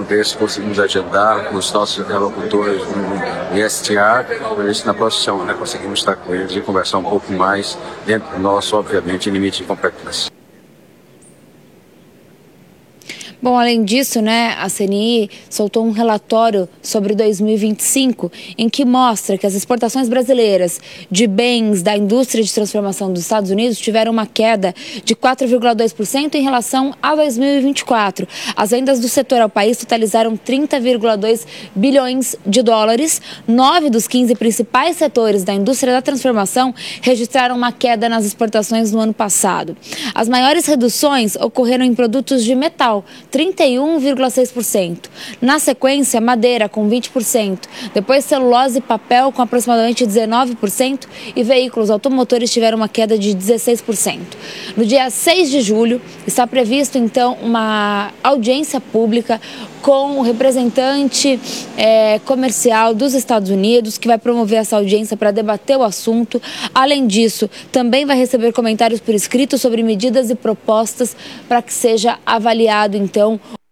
desse conseguimos agendar com os nossos interlocutores no ISTA, para ver se na próxima semana conseguimos estar com eles e conversar um pouco mais dentro do nosso, obviamente, limite de competência. Bom, além disso, a CNI soltou um relatório sobre 2025, em que mostra que as exportações brasileiras de bens da indústria de transformação dos Estados Unidos tiveram uma queda de 4,2% em relação a 2024. As vendas do setor ao país totalizaram 30,2 bilhões de dólares. 9 dos 15 principais setores da indústria da transformação registraram uma queda nas exportações no ano passado. As maiores reduções ocorreram em produtos de metal, 31,6%. Na sequência, madeira, com 20%. Depois, celulose e papel, com aproximadamente 19%. E veículos automotores tiveram uma queda de 16%. No dia 6 de julho, está previsto, então, uma audiência pública com o representante comercial dos Estados Unidos, que vai promover essa audiência para debater o assunto. Além disso, também vai receber comentários por escrito sobre medidas e propostas para que seja avaliado, então,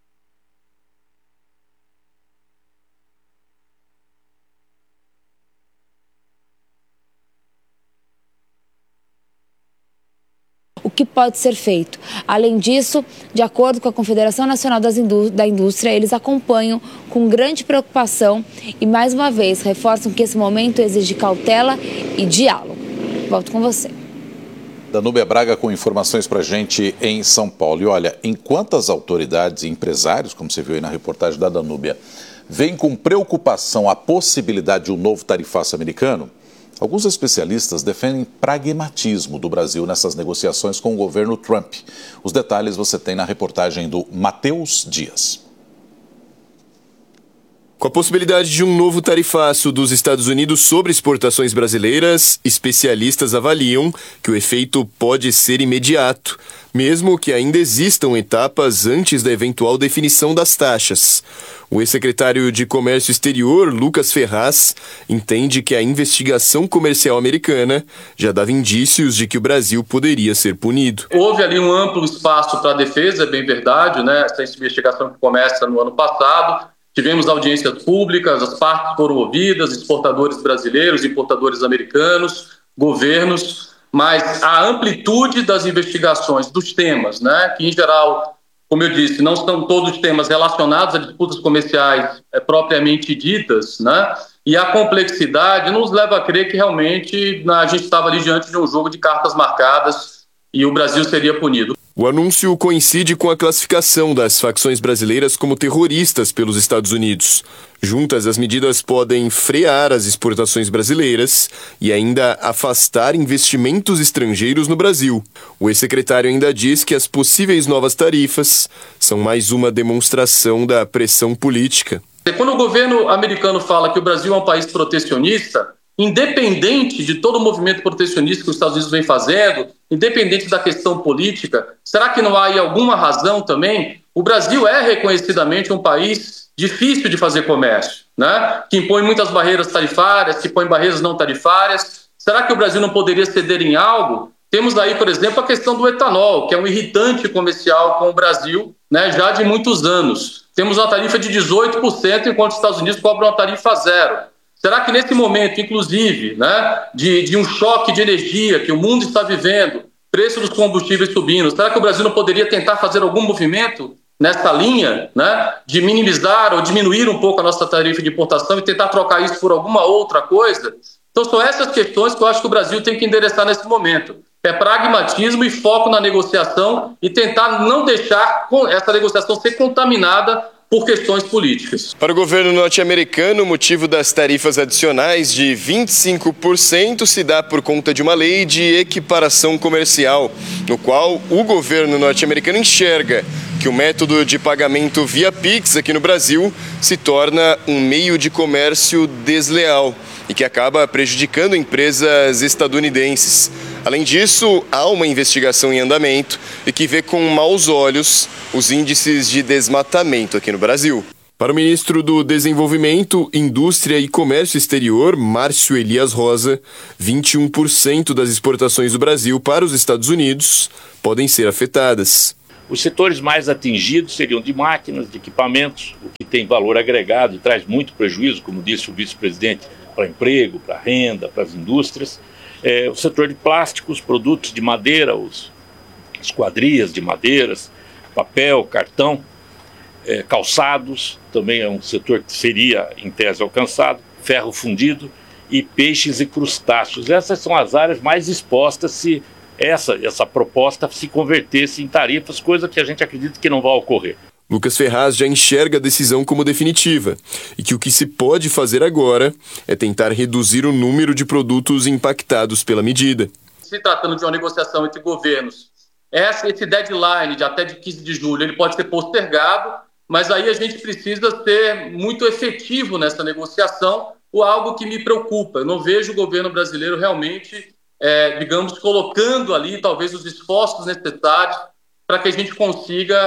o que pode ser feito. Além disso, de acordo com a Confederação Nacional da Indústria, eles acompanham com grande preocupação e, mais uma vez, reforçam que esse momento exige cautela e diálogo. Volto com você. Danúbia Braga com informações para a gente em São Paulo. E olha, enquanto as autoridades e empresários, como você viu aí na reportagem da Danúbia, veem com preocupação a possibilidade de um novo tarifaço americano, alguns especialistas defendem pragmatismo do Brasil nessas negociações com o governo Trump. Os detalhes você tem na reportagem do Matheus Dias. Com a possibilidade de um novo tarifaço dos Estados Unidos sobre exportações brasileiras, especialistas avaliam que o efeito pode ser imediato, mesmo que ainda existam etapas antes da eventual definição das taxas. O ex-secretário de Comércio Exterior, Lucas Ferraz, entende que a investigação comercial americana já dava indícios de que o Brasil poderia ser punido. Houve ali um amplo espaço para a defesa, é bem verdade, essa investigação que começa no ano passado. Tivemos audiências públicas, as partes foram ouvidas, exportadores brasileiros, importadores americanos, governos, mas a amplitude das investigações, dos temas, que em geral, como eu disse, não são todos temas relacionados a disputas comerciais propriamente ditas, e a complexidade nos leva a crer que realmente a gente estava ali diante de um jogo de cartas marcadas e o Brasil seria punido. O anúncio coincide com a classificação das facções brasileiras como terroristas pelos Estados Unidos. Juntas, as medidas podem frear as exportações brasileiras e ainda afastar investimentos estrangeiros no Brasil. O ex-secretário ainda diz que as possíveis novas tarifas são mais uma demonstração da pressão política. Quando o governo americano fala que o Brasil é um país protecionista, independente de todo o movimento protecionista que os Estados Unidos vem fazendo, independente da questão política, será que não há aí alguma razão também? O Brasil é reconhecidamente um país difícil de fazer comércio, que impõe muitas barreiras tarifárias, que impõe barreiras não tarifárias. Será que o Brasil não poderia ceder em algo? Temos aí, por exemplo, a questão do etanol, que é um irritante comercial com o Brasil, já de muitos anos. Temos uma tarifa de 18%, enquanto os Estados Unidos cobram uma tarifa zero. Será que nesse momento, inclusive, de um choque de energia que o mundo está vivendo, preço dos combustíveis subindo, será que o Brasil não poderia tentar fazer algum movimento nessa linha, de minimizar ou diminuir um pouco a nossa tarifa de importação e tentar trocar isso por alguma outra coisa? Então são essas questões que eu acho que o Brasil tem que endereçar nesse momento. É pragmatismo e foco na negociação e tentar não deixar essa negociação ser contaminada por questões políticas. Para o governo norte-americano, o motivo das tarifas adicionais de 25% se dá por conta de uma lei de equiparação comercial, no qual o governo norte-americano enxerga que o método de pagamento via Pix aqui no Brasil se torna um meio de comércio desleal e que acaba prejudicando empresas estadunidenses. Além disso, há uma investigação em andamento e que vê com maus olhos os índices de desmatamento aqui no Brasil. Para o ministro do Desenvolvimento, Indústria e Comércio Exterior, Márcio Elias Rosa, 21% das exportações do Brasil para os Estados Unidos podem ser afetadas. Os setores mais atingidos seriam de máquinas, de equipamentos, o que tem valor agregado e traz muito prejuízo, como disse o vice-presidente, para emprego, para renda, para as indústrias. O setor de plásticos, produtos de madeira, as esquadrias de madeiras, papel, cartão, calçados, também é um setor que seria, em tese, alcançado, ferro fundido e peixes e crustáceos. Essas são as áreas mais expostas se essa proposta se convertesse em tarifas, coisa que a gente acredita que não vai ocorrer. Lucas Ferraz já enxerga a decisão como definitiva e que o que se pode fazer agora é tentar reduzir o número de produtos impactados pela medida. Se tratando de uma negociação entre governos, esse deadline de até de 15 de julho ele pode ser postergado, mas aí a gente precisa ser muito efetivo nessa negociação, algo que me preocupa. Eu não vejo o governo brasileiro realmente, digamos, colocando ali talvez os esforços necessários para que a gente consiga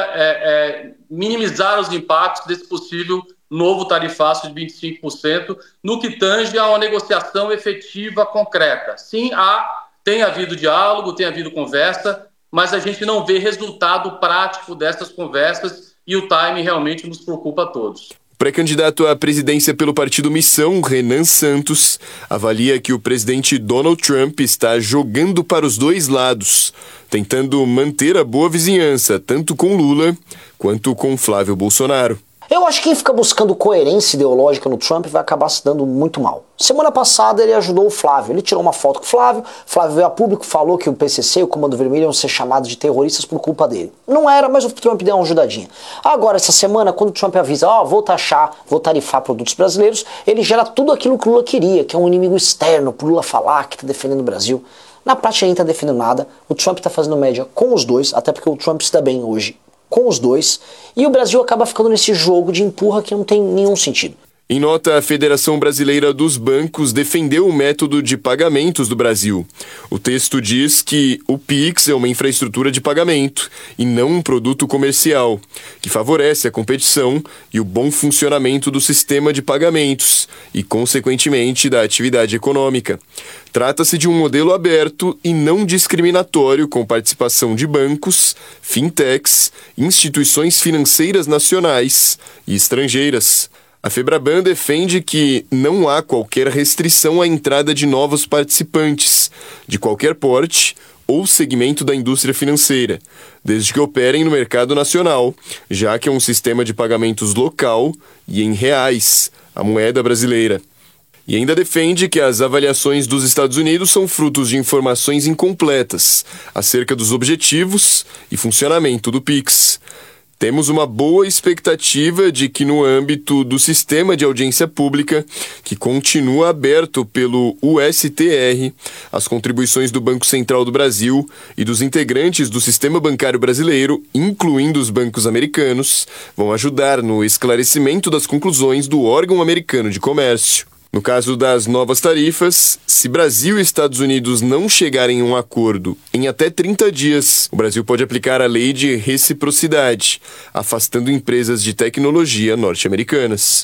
minimizar os impactos desse possível novo tarifaço de 25% no que tange a uma negociação efetiva, concreta. Sim, tem havido diálogo, tem havido conversa, mas a gente não vê resultado prático dessas conversas e o timing realmente nos preocupa a todos. Pré-candidato à presidência pelo partido Missão, Renan Santos, avalia que o presidente Donald Trump está jogando para os dois lados, tentando manter a boa vizinhança, tanto com Lula quanto com Flávio Bolsonaro. Eu acho que quem fica buscando coerência ideológica no Trump vai acabar se dando muito mal. Semana passada ele ajudou o Flávio, ele tirou uma foto com o Flávio veio a público, falou que o PCC e o Comando Vermelho iam ser chamados de terroristas por culpa dele. Não era, mas o Trump deu uma ajudadinha. Agora, essa semana, quando o Trump avisa, vou tarifar produtos brasileiros, ele gera tudo aquilo que o Lula queria, que é um inimigo externo, pro Lula falar que está defendendo o Brasil. Na prática, ele não está defendendo nada, o Trump está fazendo média com os dois, até porque o Trump se dá bem hoje com os dois, e o Brasil acaba ficando nesse jogo de empurra que não tem nenhum sentido. Em nota, a Federação Brasileira dos Bancos defendeu o método de pagamentos do Brasil. O texto diz que o Pix é uma infraestrutura de pagamento e não um produto comercial, que favorece a competição e o bom funcionamento do sistema de pagamentos e, consequentemente, da atividade econômica. Trata-se de um modelo aberto e não discriminatório com participação de bancos, fintechs, instituições financeiras nacionais e estrangeiras. A Febraban defende que não há qualquer restrição à entrada de novos participantes, de qualquer porte ou segmento da indústria financeira, desde que operem no mercado nacional, já que é um sistema de pagamentos local e em reais, a moeda brasileira. E ainda defende que as avaliações dos Estados Unidos são frutos de informações incompletas acerca dos objetivos e funcionamento do Pix. Temos uma boa expectativa de que, no âmbito do sistema de audiência pública, que continua aberto pelo USTR, as contribuições do Banco Central do Brasil e dos integrantes do sistema bancário brasileiro, incluindo os bancos americanos, vão ajudar no esclarecimento das conclusões do órgão americano de comércio. No caso das novas tarifas, se Brasil e Estados Unidos não chegarem a um acordo em até 30 dias, o Brasil pode aplicar a lei de reciprocidade, afastando empresas de tecnologia norte-americanas.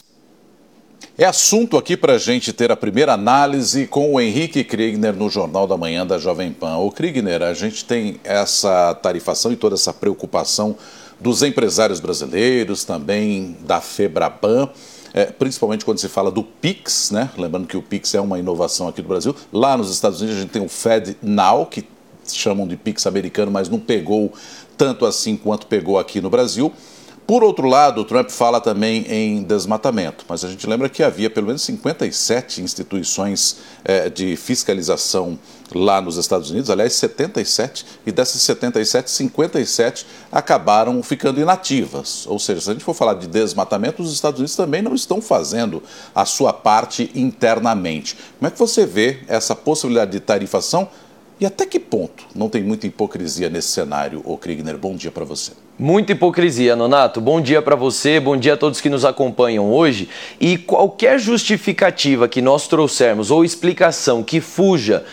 É assunto aqui para a gente ter a primeira análise com o Henrique Kriegner no Jornal da Manhã da Jovem Pan. Ô Kriegner, a gente tem essa tarifação e toda essa preocupação dos empresários brasileiros, também da Febraban, principalmente quando se fala do Pix, né? Lembrando que o Pix é uma inovação aqui do Brasil. Lá nos Estados Unidos a gente tem o FedNow, que chamam de Pix americano, mas não pegou tanto assim quanto pegou aqui no Brasil. Por outro lado, o Trump fala também em desmatamento, mas a gente lembra que havia pelo menos 57 instituições de fiscalização lá nos Estados Unidos, aliás, 77, e dessas 77, 57 acabaram ficando inativas. Ou seja, se a gente for falar de desmatamento, os Estados Unidos também não estão fazendo a sua parte internamente. Como é que você vê essa possibilidade de tarifação? E até que ponto não tem muita hipocrisia nesse cenário, ô Kriegner? Bom dia para você. Muita hipocrisia, Nonato. Bom dia para você, bom dia a todos que nos acompanham hoje. E qualquer justificativa que nós trouxermos ou explicação que fuja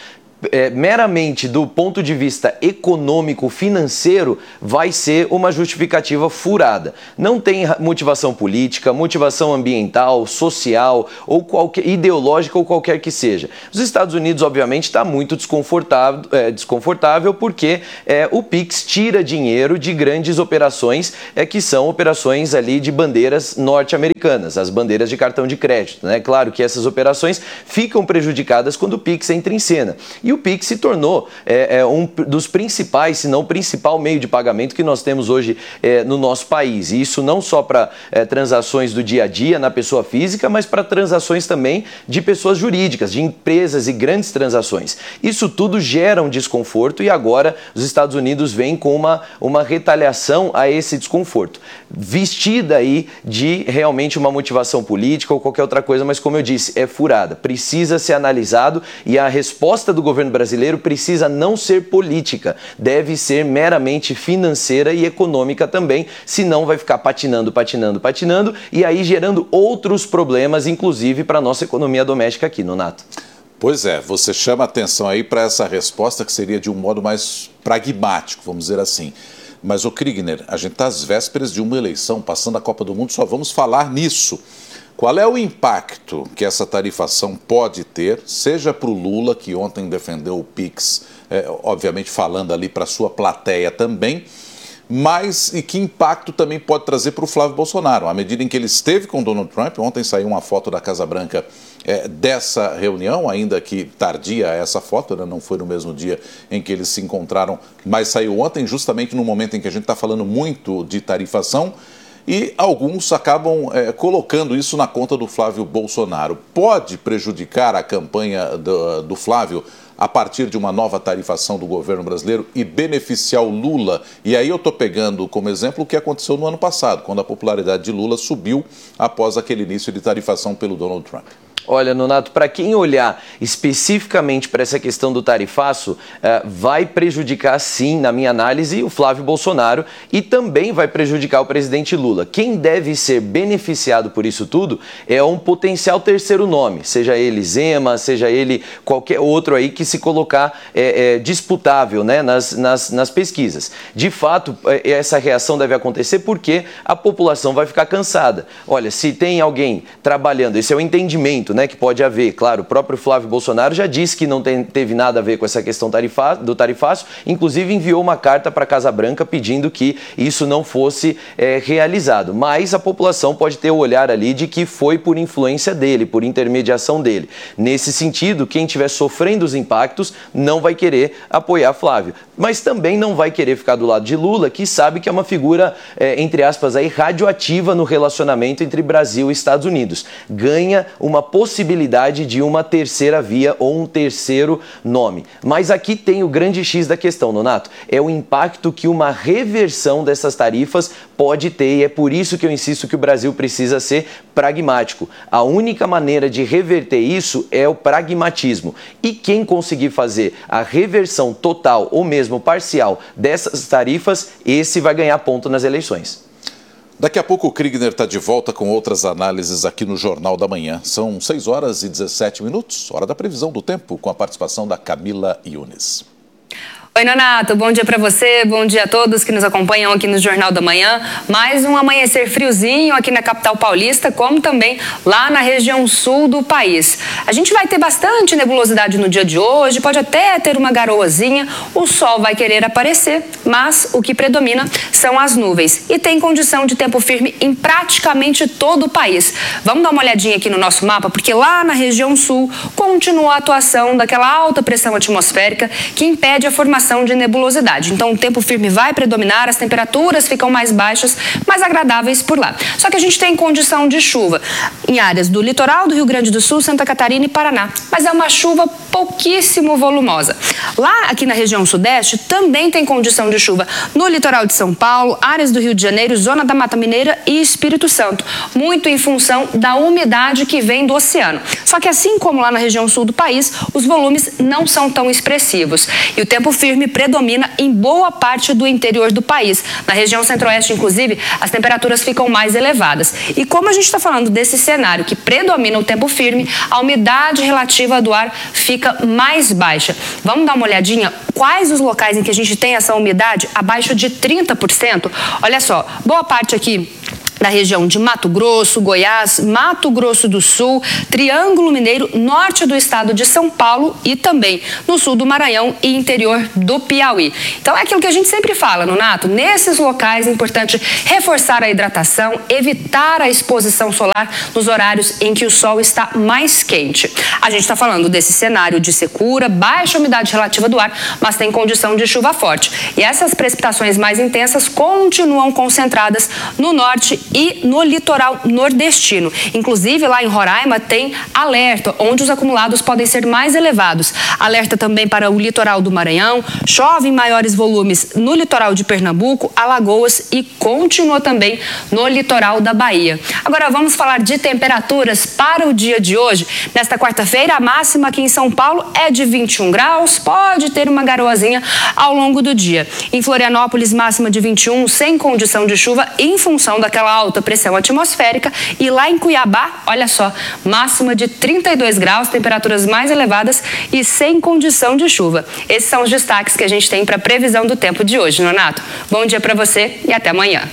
meramente do ponto de vista econômico, financeiro, vai ser uma justificativa furada. Não tem motivação política, motivação ambiental, social, ou ideológica ou qualquer que seja. Os Estados Unidos, obviamente, está muito desconfortável porque o PIX tira dinheiro de grandes operações que são operações ali de bandeiras norte-americanas, as bandeiras de cartão de crédito, né? Claro que essas operações ficam prejudicadas quando o PIX entra em cena. E o PIX se tornou um dos principais, se não o principal meio de pagamento que nós temos hoje no nosso país. E isso não só para transações do dia a dia na pessoa física, mas para transações também de pessoas jurídicas, de empresas e grandes transações. Isso tudo gera um desconforto e agora os Estados Unidos vêm com uma retaliação a esse desconforto, vestida aí de realmente uma motivação política ou qualquer outra coisa, mas como eu disse, é furada. Precisa ser analisado e a resposta do governo brasileiro precisa não ser política, deve ser meramente financeira e econômica também, senão vai ficar patinando e aí gerando outros problemas, inclusive para a nossa economia doméstica aqui, Nonato. Pois é, você chama atenção aí para essa resposta que seria de um modo mais pragmático, vamos dizer assim. Mas, Kriegner, a gente está às vésperas de uma eleição, passando a Copa do Mundo, só vamos falar nisso. Qual é o impacto que essa tarifação pode ter, seja para o Lula, que ontem defendeu o PIX, obviamente falando ali para a sua plateia também, mas e que impacto também pode trazer para o Flávio Bolsonaro? À medida em que ele esteve com Donald Trump, ontem saiu uma foto da Casa Branca dessa reunião, ainda que tardia essa foto, né? Não foi no mesmo dia em que eles se encontraram, mas saiu ontem justamente no momento em que a gente está falando muito de tarifação, e alguns acabam colocando isso na conta do Flávio Bolsonaro. Pode prejudicar a campanha do Flávio a partir de uma nova tarifação do governo brasileiro e beneficiar o Lula? E aí eu estou pegando como exemplo o que aconteceu no ano passado, quando a popularidade de Lula subiu após aquele início de tarifação pelo Donald Trump. Olha, Nonato, para quem olhar especificamente para essa questão do tarifaço, vai prejudicar sim, na minha análise, o Flávio Bolsonaro e também vai prejudicar o presidente Lula. Quem deve ser beneficiado por isso tudo é um potencial terceiro nome, seja ele Zema, seja ele qualquer outro aí que se colocar disputável, né, nas pesquisas. De fato, essa reação deve acontecer porque a população vai ficar cansada. Olha, se tem alguém trabalhando, esse é o entendimento, né, que pode haver. Claro, o próprio Flávio Bolsonaro já disse que não teve nada a ver com essa questão do tarifaço, inclusive enviou uma carta para a Casa Branca pedindo que isso não fosse realizado. Mas a população pode ter o olhar ali de que foi por influência dele, por intermediação dele. Nesse sentido, quem estiver sofrendo os impactos não vai querer apoiar Flávio, mas também não vai querer ficar do lado de Lula, que sabe que é uma figura, entre aspas, aí, radioativa no relacionamento entre Brasil e Estados Unidos. Ganha uma possibilidade de uma terceira via ou um terceiro nome. Mas aqui tem o grande X da questão, Nonato. É o impacto que uma reversão dessas tarifas pode ter e é por isso que eu insisto que o Brasil precisa ser pragmático. A única maneira de reverter isso é o pragmatismo. E quem conseguir fazer a reversão total ou mesmo parcial dessas tarifas, esse vai ganhar ponto nas eleições. Daqui a pouco o Kriegner está de volta com outras análises aqui no Jornal da Manhã. São 6h17, hora da previsão do tempo, com a participação da Camila Yunes. Oi, Nonato, bom dia para você, bom dia a todos que nos acompanham aqui no Jornal da Manhã. Mais um amanhecer friozinho aqui na capital paulista, como também lá na região sul do país. A gente vai ter bastante nebulosidade no dia de hoje, pode até ter uma garoazinha, o sol vai querer aparecer, mas o que predomina são as nuvens. E tem condição de tempo firme em praticamente todo o país. Vamos dar uma olhadinha aqui no nosso mapa, porque lá na região sul continua a atuação daquela alta pressão atmosférica que impede a formação de nebulosidade. Então o tempo firme vai predominar, as temperaturas ficam mais baixas, mais agradáveis por lá. Só que a gente tem condição de chuva em áreas do litoral do Rio Grande do Sul, Santa Catarina e Paraná. Mas é uma chuva pouquíssimo volumosa. Lá aqui na região sudeste também tem condição de chuva no litoral de São Paulo, áreas do Rio de Janeiro, zona da Mata Mineira e Espírito Santo. Muito em função da umidade que vem do oceano. Só que assim como lá na região sul do país, os volumes não são tão expressivos. E o tempo firme firme predomina em boa parte do interior do país. Na região centro-oeste, inclusive, as temperaturas ficam mais elevadas. E como a gente está falando desse cenário que predomina o tempo firme, a umidade relativa do ar fica mais baixa. Vamos dar uma olhadinha quais os locais em que a gente tem essa umidade abaixo de 30%? Olha só, boa parte aqui da região de Mato Grosso, Goiás, Mato Grosso do Sul, Triângulo Mineiro, norte do estado de São Paulo e também no sul do Maranhão e interior do Piauí. Então é aquilo que a gente sempre fala, Nonato, nesses locais é importante reforçar a hidratação, evitar a exposição solar nos horários em que o sol está mais quente. A gente está falando desse cenário de secura, baixa umidade relativa do ar, mas tem condição de chuva forte. E essas precipitações mais intensas continuam concentradas no norte e no litoral nordestino. Inclusive, lá em Roraima tem alerta, onde os acumulados podem ser mais elevados. Alerta também para o litoral do Maranhão, chove em maiores volumes no litoral de Pernambuco, Alagoas e continua também no litoral da Bahia. Agora vamos falar de temperaturas para o dia de hoje. Nesta quarta-feira, a máxima aqui em São Paulo é de 21 graus, pode ter uma garoazinha ao longo do dia. Em Florianópolis, máxima de 21, sem condição de chuva, em função daquela alta pressão atmosférica. E lá em Cuiabá, olha só, máxima de 32 graus, temperaturas mais elevadas e sem condição de chuva. Esses são os destaques que a gente tem para a previsão do tempo de hoje, Nonato. Bom dia para você e até amanhã.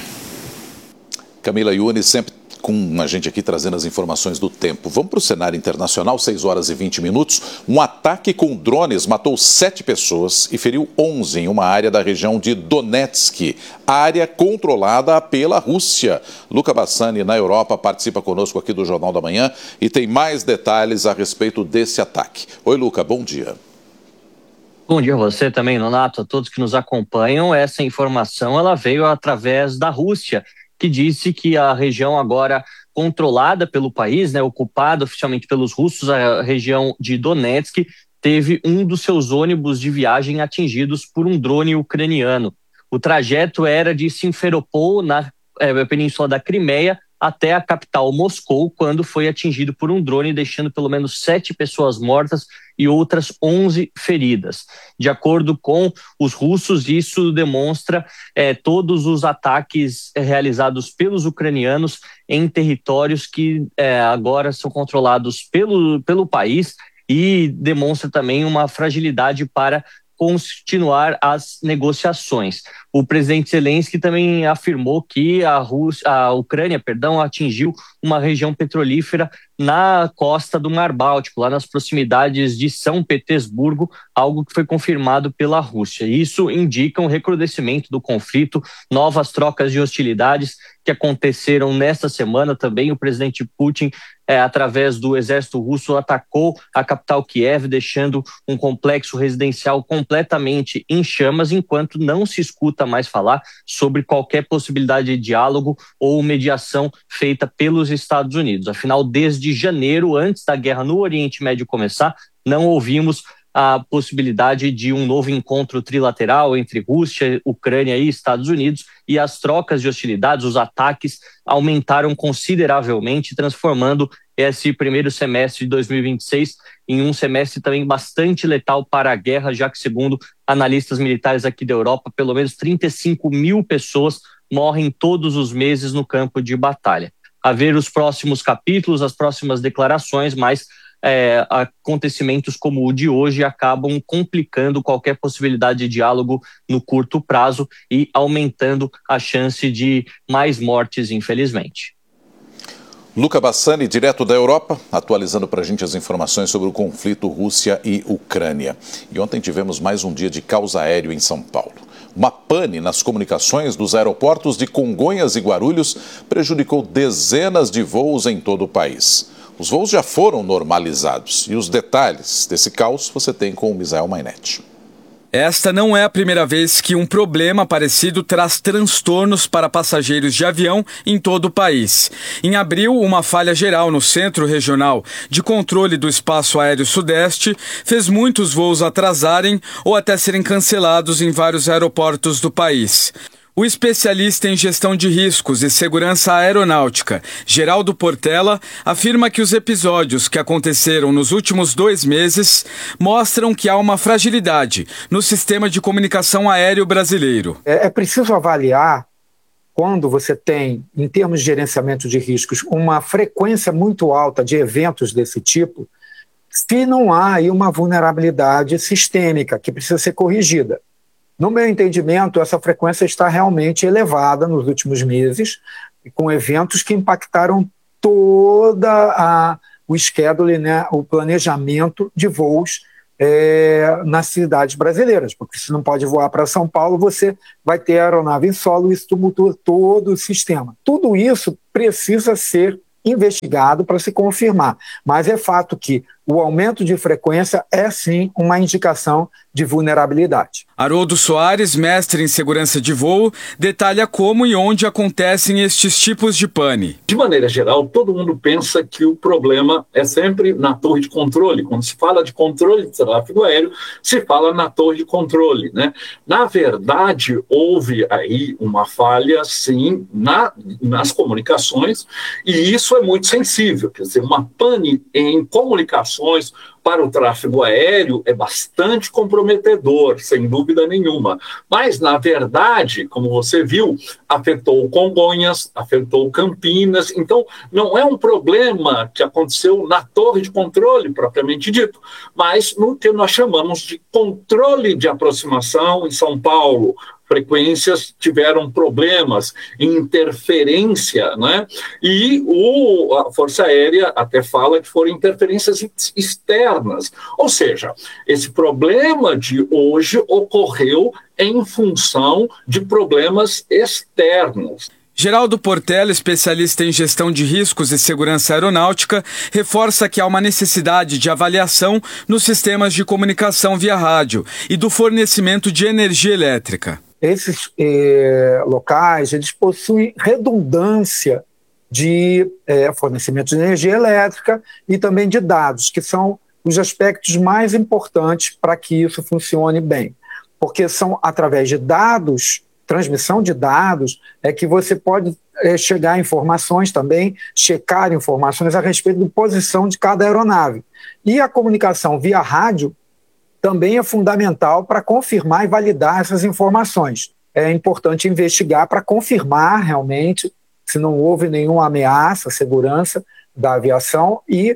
Camila Iunes, sempre com a gente aqui trazendo as informações do tempo. Vamos para o cenário internacional, 6 horas e 20 minutos. Um ataque com drones matou 7 pessoas e feriu 11 em uma área da região de Donetsk, área controlada pela Rússia. Luca Bassani, na Europa, participa conosco aqui do Jornal da Manhã e tem mais detalhes a respeito desse ataque. Oi, Luca, bom dia. Bom dia a você também, Nonato, a todos que nos acompanham. Essa informação ela veio através da Rússia, que disse que a região agora controlada pelo país, ocupada oficialmente pelos russos, a região de Donetsk, teve um dos seus ônibus de viagem atingidos por um drone ucraniano. O trajeto era de Simferopol, na península da Crimeia, até a capital Moscou, quando foi atingido por um drone, deixando pelo menos 7 pessoas mortas e outras 11 feridas. De acordo com os russos, isso demonstra todos os ataques realizados pelos ucranianos em territórios que agora são controlados pelo país, e demonstra também uma fragilidade para continuar as negociações. O presidente Zelensky também afirmou que a Ucrânia atingiu uma região petrolífera na costa do Mar Báltico, lá nas proximidades de São Petersburgo, algo que foi confirmado pela Rússia. Isso indica um recrudescimento do conflito, novas trocas de hostilidades que aconteceram nesta semana. Também o presidente Putin, através do exército russo, atacou a capital Kiev, deixando um complexo residencial completamente em chamas, enquanto não se escuta mais falar sobre qualquer possibilidade de diálogo ou mediação feita pelos Estados Unidos. Afinal, desde janeiro, antes da guerra no Oriente Médio começar, não ouvimos a possibilidade de um novo encontro trilateral entre Rússia, Ucrânia e Estados Unidos, e as trocas de hostilidades, os ataques aumentaram consideravelmente, transformando esse primeiro semestre de 2026 em um semestre também bastante letal para a guerra, já que, segundo analistas militares aqui da Europa, pelo menos 35 mil pessoas morrem todos os meses no campo de batalha. A ver os próximos capítulos, as próximas declarações, mas acontecimentos como o de hoje acabam complicando qualquer possibilidade de diálogo no curto prazo e aumentando a chance de mais mortes, infelizmente. Luca Bassani, direto da Europa, atualizando para a gente as informações sobre o conflito Rússia e Ucrânia. E ontem tivemos mais um dia de caos aéreo em São Paulo. Uma pane nas comunicações dos aeroportos de Congonhas e Guarulhos prejudicou dezenas de voos em todo o país. Os voos já foram normalizados e os detalhes desse caos você tem com o Misael Mainetti. Esta não é a primeira vez que um problema parecido traz transtornos para passageiros de avião em todo o país. Em abril, uma falha geral no Centro Regional de Controle do Espaço Aéreo Sudeste fez muitos voos atrasarem ou até serem cancelados em vários aeroportos do país. O especialista em gestão de riscos e segurança aeronáutica, Geraldo Portela, afirma que os episódios que aconteceram nos últimos 2 meses mostram que há uma fragilidade no sistema de comunicação aéreo brasileiro. É preciso avaliar, quando você tem, em termos de gerenciamento de riscos, uma frequência muito alta de eventos desse tipo, se não há aí uma vulnerabilidade sistêmica que precisa ser corrigida. No meu entendimento, essa frequência está realmente elevada nos últimos meses, com eventos que impactaram toda o schedule, né, o planejamento de voos nas cidades brasileiras, porque se não pode voar para São Paulo, você vai ter aeronave em solo, isso tumultua todo o sistema. Tudo isso precisa ser investigado para se confirmar, mas é fato que o aumento de frequência é sim uma indicação de vulnerabilidade. Haroldo Soares, mestre em segurança de voo, detalha como e onde acontecem estes tipos de pane. De maneira geral, todo mundo pensa que o problema é sempre na torre de controle. Quando se fala de controle de tráfego aéreo, se fala na torre de controle, né? Na verdade, houve aí uma falha, sim, nas comunicações, e isso é muito sensível. Quer dizer, uma pane em comunicações para o tráfego aéreo é bastante comprometedor, sem dúvida nenhuma. Mas, na verdade, como você viu, afetou Congonhas, afetou Campinas. Então, não é um problema que aconteceu na torre de controle, propriamente dito, mas no que nós chamamos de controle de aproximação em São Paulo. Frequências tiveram problemas, interferência, né? E a Força Aérea até fala que foram interferências externas. Ou seja, esse problema de hoje ocorreu em função de problemas externos. Geraldo Portela, especialista em gestão de riscos e segurança aeronáutica, reforça que há uma necessidade de avaliação nos sistemas de comunicação via rádio e do fornecimento de energia elétrica. Esses locais, eles possuem redundância de fornecimento de energia elétrica e também de dados, que são os aspectos mais importantes para que isso funcione bem. Porque são através de dados, transmissão de dados, é que você pode chegar a informações também, checar informações a respeito da posição de cada aeronave. E a comunicação via rádio também é fundamental para confirmar e validar essas informações. É importante investigar para confirmar realmente se não houve nenhuma ameaça à segurança da aviação e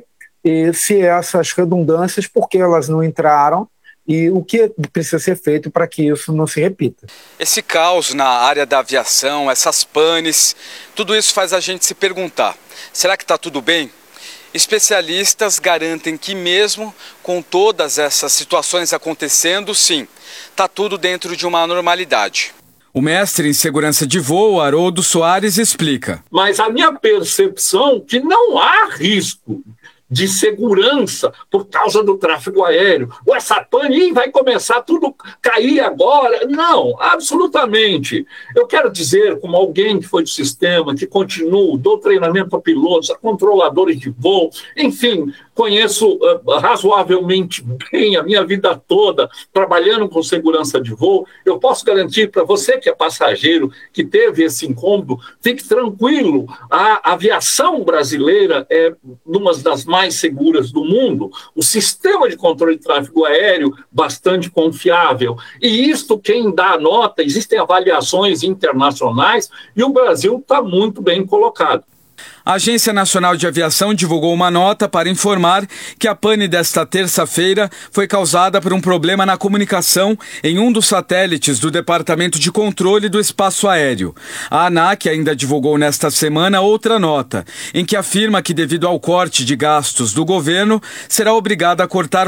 se essas redundâncias, por que elas não entraram e o que precisa ser feito para que isso não se repita. Esse caos na área da aviação, essas panes, tudo isso faz a gente se perguntar, será que está tudo bem? Especialistas garantem que mesmo com todas essas situações acontecendo, sim, está tudo dentro de uma normalidade. O mestre em segurança de voo, Haroldo Soares, explica. Mas a minha percepção é que não há risco de segurança por causa do tráfego aéreo. Ou essa pane vai começar tudo cair agora. Não, absolutamente. Eu quero dizer, como alguém que foi do sistema, que continua, dou treinamento a pilotos, a controladores de voo, enfim, conheço razoavelmente bem a minha vida toda trabalhando com segurança de voo. Eu posso garantir para você que é passageiro, que teve esse incômodo, fique tranquilo, a aviação brasileira é uma das mais seguras do mundo, o sistema de controle de tráfego aéreo bastante confiável. E isto quem dá a nota, existem avaliações internacionais e o Brasil está muito bem colocado. A Agência Nacional de Aviação divulgou uma nota para informar que a pane desta terça-feira foi causada por um problema na comunicação em um dos satélites do Departamento de Controle do Espaço Aéreo. A ANAC ainda divulgou nesta semana outra nota, em que afirma que, devido ao corte de gastos do governo, será obrigada a cortar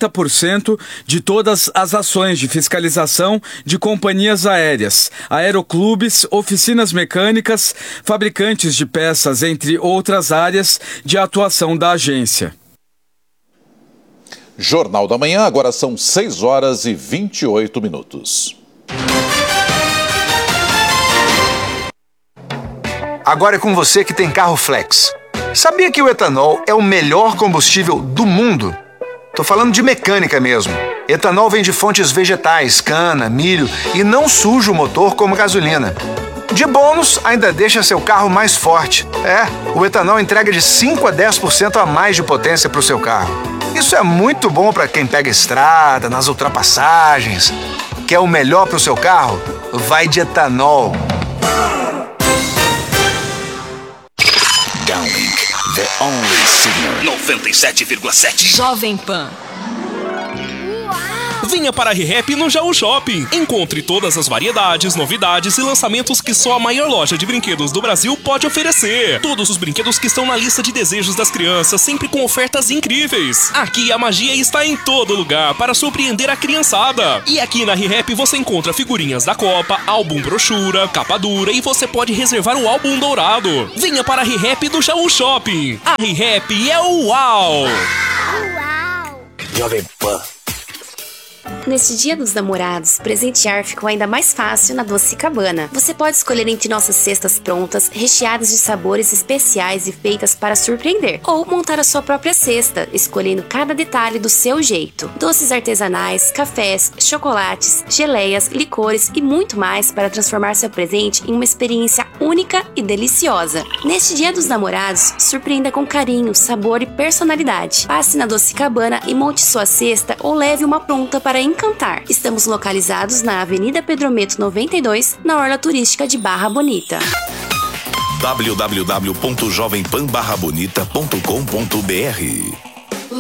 40% de todas as ações de fiscalização de companhias aéreas, aeroclubes, oficinas mecânicas, fabricantes de peças, entre outras áreas de atuação da agência. Jornal da Manhã, agora são 6 horas e 28 minutos. Agora é com você que tem carro flex. Sabia que o etanol é o melhor combustível do mundo? Tô falando de mecânica mesmo. Etanol vem de fontes vegetais, cana, milho e não suja o motor como gasolina. De bônus, ainda deixa seu carro mais forte. O etanol entrega de 5 a 10% a mais de potência para o seu carro. Isso é muito bom para quem pega estrada, nas ultrapassagens. Quer o melhor para o seu carro? Vai de etanol. Downlink, the only signal. 97,7 Jovem Pan. Venha para a ReHap no Jaú Shopping. Encontre todas as variedades, novidades e lançamentos que só a maior loja de brinquedos do Brasil pode oferecer. Todos os brinquedos que estão na lista de desejos das crianças, sempre com ofertas incríveis. Aqui a magia está em todo lugar para surpreender a criançada. E aqui na ReHap você encontra figurinhas da Copa, álbum brochura, capa dura e você pode reservar o álbum dourado. Venha para a ReHap do Jaú Shopping. A ReHap é o UAU! Jovem Pan. Neste Dia dos Namorados, presentear ficou ainda mais fácil na Doce Cabana. Você pode escolher entre nossas cestas prontas, recheadas de sabores especiais e feitas para surpreender, ou montar a sua própria cesta, escolhendo cada detalhe do seu jeito. Doces artesanais, cafés, chocolates, geleias, licores e muito mais para transformar seu presente em uma experiência única e deliciosa. Neste Dia dos Namorados, surpreenda com carinho, sabor e personalidade. Passe na Doce Cabana e monte sua cesta ou leve uma pronta para encantar. Estamos localizados na Avenida Pedrometo 92, na Orla Turística de Barra Bonita. www.jovempan-bonita.com.br